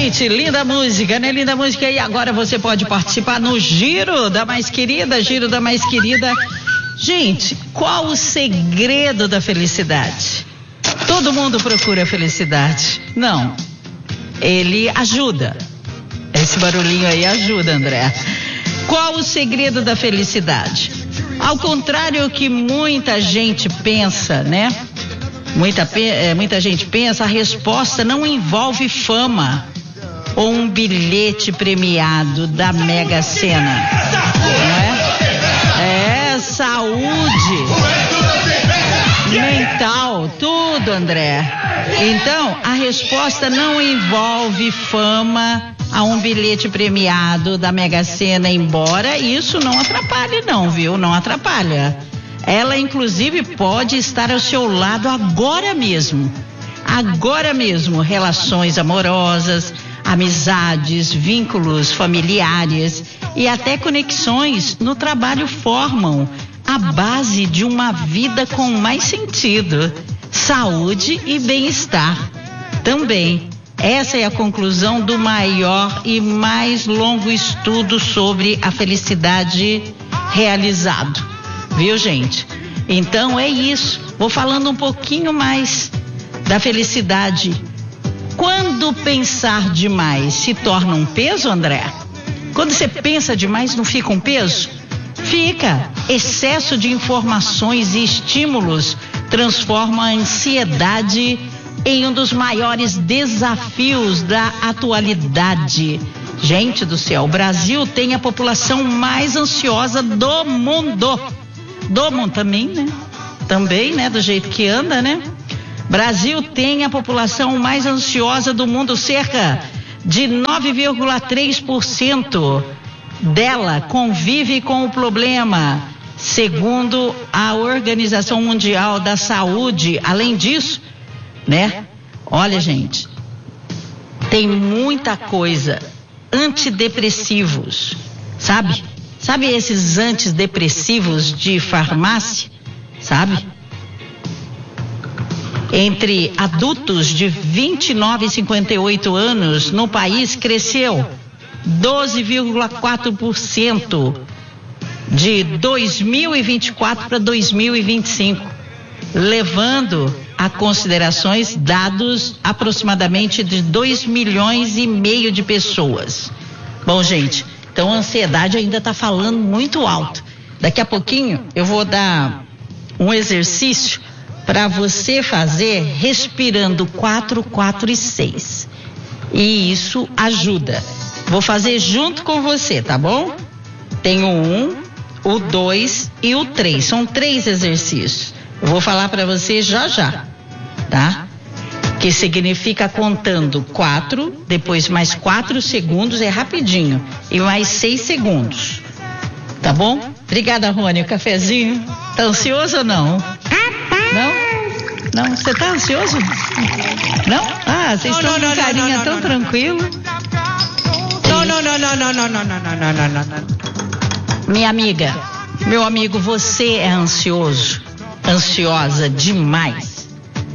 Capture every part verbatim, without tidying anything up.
Gente, linda música, né? Linda música. E agora você pode participar no Giro da Mais Querida, Giro da Mais Querida. Gente, qual o segredo da felicidade? Todo mundo procura felicidade. Não. Ele ajuda. Esse barulhinho aí ajuda, André. Qual o segredo da felicidade? Ao contrário que muita gente pensa, né? Muita, muita gente pensa, a resposta não envolve fama ou um bilhete premiado da Mega Sena. Não é? É saúde mental, tudo, André. Então, a resposta não envolve fama a um bilhete premiado da Mega Sena, embora isso não atrapalhe não, viu? Não atrapalha. Ela, inclusive, pode estar ao seu lado agora mesmo. Agora mesmo, relações amorosas, amizades, vínculos familiares e até conexões no trabalho formam a base de uma vida com mais sentido, saúde e bem-estar. Também, essa é a conclusão do maior e mais longo estudo sobre a felicidade realizado. Viu, gente? Então é isso. Vou falando um pouquinho mais da felicidade. Quando pensar demais se torna um peso, André? Quando você pensa demais, não fica um peso? Fica. Excesso de informações e estímulos transforma a ansiedade em um dos maiores desafios da atualidade. Gente do céu, o Brasil tem a população mais ansiosa do mundo. Do mundo também, né? Também, né? Do jeito que anda, né? Brasil tem a população mais ansiosa do mundo, cerca de nove vírgula três por cento dela convive com o problema, segundo a Organização Mundial da Saúde. Além disso, né? Olha, gente, tem muita coisa, antidepressivos, sabe? Sabe esses antidepressivos de farmácia, sabe? Entre adultos de vinte e nove e cinquenta e oito anos no país cresceu doze vírgula quatro por cento de dois mil e vinte e quatro para dois mil e vinte e cinco, levando a considerações dados aproximadamente de dois milhões e meio de pessoas. Bom, gente, então a ansiedade ainda está falando muito alto. Daqui a pouquinho eu vou dar um exercício para você fazer respirando quatro, quatro e seis. E isso ajuda. Vou fazer junto com você, tá bom? Tem o um, o dois e o três. São três exercícios. Eu vou falar para você já já, tá? Que significa contando quatro, depois mais quatro segundos, é rapidinho, e mais seis segundos, tá bom? Obrigada, Rony. O cafezinho, tá ansioso ou não? Não? Não? Você tá ansioso? Não? Ah, vocês estão com carinha tão tranquilo. Não, não, não, não, não, não, não, não, não, não, não, não. Minha amiga, meu amigo, você é ansioso, ansiosa demais.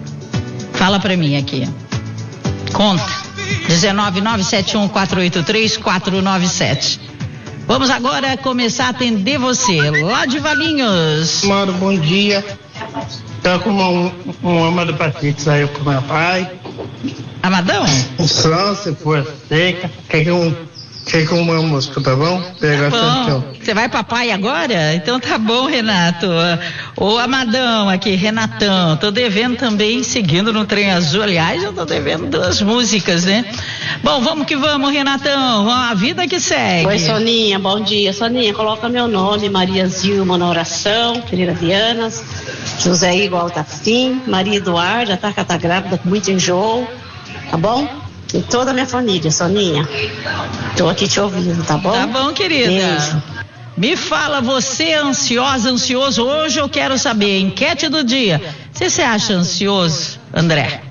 Fala pra mim aqui. Conta. dezenove nove sete um quatro oito três quatro nove sete. Vamos agora começar a atender você, lá de Valinhos. Mano, bom dia. Tô com uma, uma amada paciente, saiu com meu pai. Amadão? França, foi seca. Quer que um, quer que uma música, tá bom? Tá bom. Você vai papai agora? Então tá bom, Renato. Ô Amadão aqui, Renatão. Tô devendo também, seguindo no Trem Azul. Aliás, eu tô devendo duas músicas, né? Bom, vamos que vamos, Renatão. A vida que segue. Oi, Soninha, bom dia. Soninha, coloca meu nome, Maria Zilma na oração, Pereira Vianas, José Igual Tafim, Maria Eduarda, tá, tá grávida com muito enjoo, tá bom? E toda a minha família, Soninha. Tô aqui te ouvindo, tá bom? Tá bom, querida. Beijo. Me fala, você é ansiosa, ansioso? Hoje eu quero saber, enquete do dia. Você se acha ansioso, André?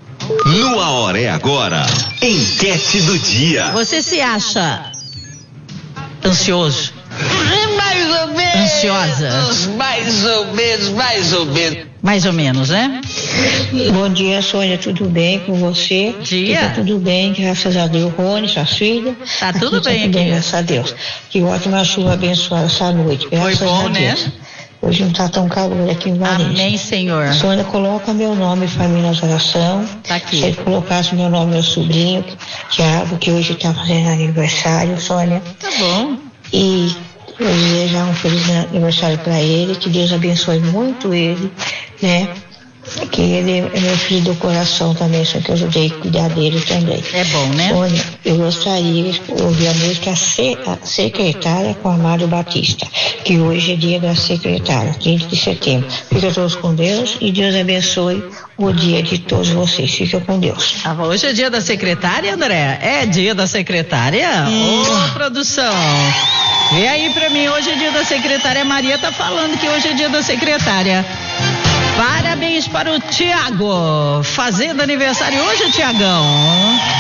No A Hora é Agora, enquete do dia. Você se acha ansioso? Mais ou menos. Ansiosa? Mais ou menos, mais ou menos. Mais ou menos, né? Bom dia, Sônia, tudo bem com você? Dia. Tá tudo bem, graças a Deus. Rony, sua filha? Tá tudo aqui, bem tá tudo aqui. bem, graças a Deus. Que ótima chuva abençoada essa noite, graças Foi bom, a Deus. né? Hoje não tá tão calor aqui em Valência. Amém, Senhor. Sônia, coloca meu nome e família na oração. Tá aqui. Se ele colocasse meu nome, meu sobrinho, Tiago, que hoje tá fazendo aniversário, Sônia. Tá bom. E eu desejar um feliz aniversário para ele, que Deus abençoe muito ele, né? Que ele é meu filho do coração também, só que eu ajudei a cuidar dele também. É bom, né? Sônia, eu gostaria de ouvir a música Se- a Secretária com Amado Batista, que hoje é dia da secretária, trinta de setembro. Fica todos com Deus e Deus abençoe o dia de todos vocês. Fica com Deus. Ah, hoje é dia da secretária, André? É dia da secretária? Ô, produção. Vê aí pra mim, hoje é dia da secretária. A Maria tá falando que hoje é dia da secretária. Parabéns para o Tiago, fazendo aniversário hoje, Tiagão.